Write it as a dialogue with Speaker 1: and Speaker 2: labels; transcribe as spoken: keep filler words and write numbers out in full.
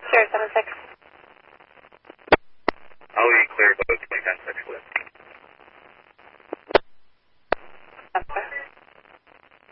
Speaker 1: Sure, seven six.
Speaker 2: I'll be clear about twenty ten six with.